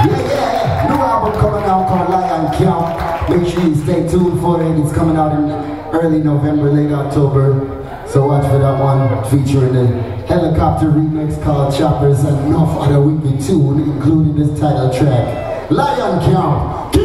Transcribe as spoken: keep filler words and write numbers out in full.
yeah. New album coming out called Lion Camp. Make sure you stay tuned for it. It's coming out in early November, late October. So watch for that one, featuring the Helicopter remix called Choppers and enough other wicked tune, including this title track, Lion Camp.